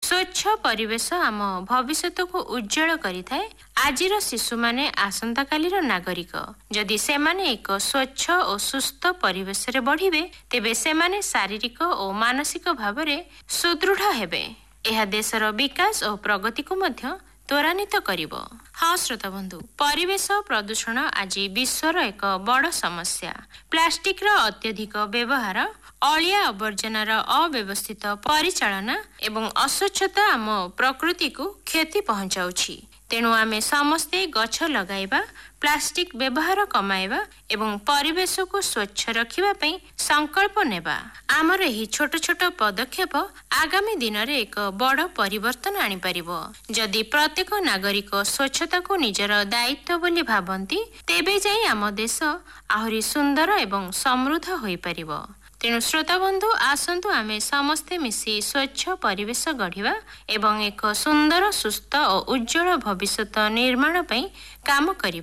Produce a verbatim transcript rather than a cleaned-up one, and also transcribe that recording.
स्वच्छ परिवेश आम भविष्य को उज्जवल करिथाए। आजिर शिशु माने आसंता कालीर नागरिक। जदि सेमाने एक स्वच्छ और सुस्थ परिवेश रे बढ़िबे तेबे सेमाने शारीरिक और मानसिक भाव में सुदृढ़ हेबे। यह देशर विकास और प्रगति को मध्य त्वरान्वित करिब। हाँ श्रोता बंधु, परिवेश प्रदूषण आज विश्वर एक बड़ समस्या। प्लास्टिक रो अत्यधिक व्यवहार, अलिया आवर्जनार अव्यवस्थित परिचालना एवं अस्वच्छता आम प्रकृति को क्षति पहुंचाउछि। तेणु आमे समस्ते गछ लगाइबा, प्लास्टिक व्यवहार कमाइबा एवं परिवेश को स्वच्छ रखिबा पई संकल्प नेबा। आमर एही छोट छोट पदक्षेप आगामी दिन रे एक बड़ परिवर्तन आनी परिबो। जदि प्रत्येक नागरिक स्वच्छता को निजर दायित्व बोली भाबंती तेबे जाई आम देश आहुरी सुंदर एवं समृद्ध होई परिबो। तेणु श्रोता बंधु, आसंतु आमे समस्ते मिसी स्वच्छ परिवेश गढ़िबा एवं एक सुंदर सुस्थ और उज्जवल भविष्य निर्माण पई काम करिबा।